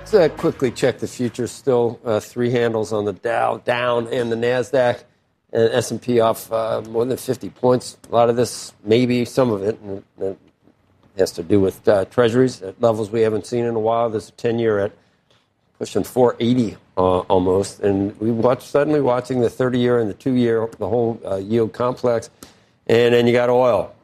Let's quickly check the futures. Still three handles on the Dow down and the NASDAQ and S&P off more than 50 points. A lot of this, maybe some of it, has to do with treasuries at levels we haven't seen in a while. There's a 10-year at pushing 480 almost. And suddenly watching the 30-year and the 2-year, the whole yield complex. And then you got oil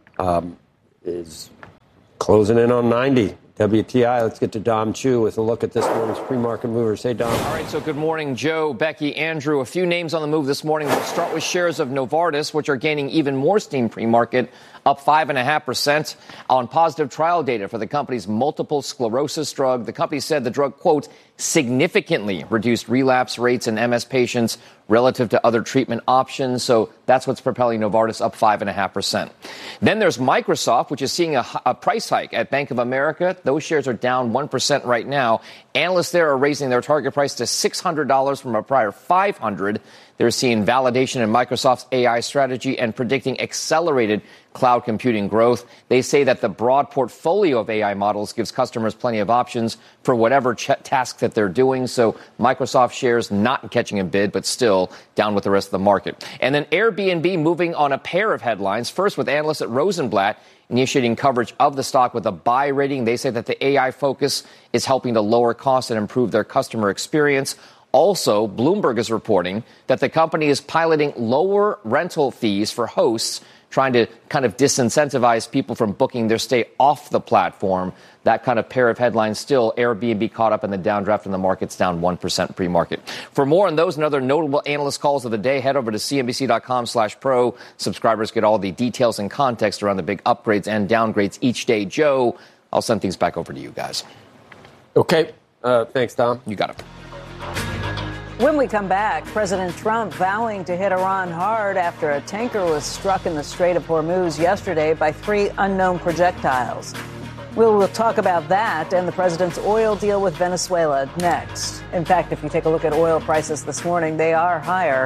is closing in on 90. WTI, let's get to Dom Chu with a look at this morning's pre-market movers. Hey, Dom. All right, so good morning, Joe, Becky, Andrew. A few names on the move this morning. We'll start with shares of Novartis, which are gaining even more steam pre-market, up 5.5% on positive trial data for the company's multiple sclerosis drug. The company said the drug, quote, significantly reduced relapse rates in MS patients relative to other treatment options. So that's what's propelling Novartis up 5.5%. Then there's Microsoft, which is seeing a price hike at Bank of America. Those shares are down 1% right now. Analysts there are raising their target price to $600 from a prior $500. They're seeing validation in Microsoft's AI strategy and predicting accelerated cloud computing growth. They say that the broad portfolio of AI models gives customers plenty of options for whatever task that they're doing. So Microsoft shares not catching a bid, but still down with the rest of the market. And then Airbnb moving on a pair of headlines. First, with analysts at Rosenblatt initiating coverage of the stock with a buy rating. They say that the AI focus is helping to lower costs and improve their customer experience. Also, Bloomberg is reporting that the company is piloting lower rental fees for hosts, trying to kind of disincentivize people from booking their stay off the platform. That kind of pair of headlines still. Airbnb caught up in the downdraft and the market's down 1% pre-market. For more on those and other notable analyst calls of the day, head over to cnbc.com/pro. Subscribers get all the details and context around the big upgrades and downgrades each day. Joe, I'll send things back over to you guys. Okay. Thanks, Tom. You got it. When we come back, President Trump vowing to hit Iran hard after a tanker was struck in the Strait of Hormuz yesterday by 3 unknown projectiles. We'll talk about that and the president's oil deal with Venezuela next. In fact, if you take a look at oil prices this morning, they are higher.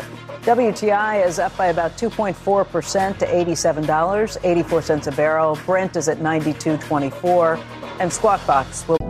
WTI is up by about 2.4% to $87.84 a barrel. Brent is at $92.24. And Squawk Box will...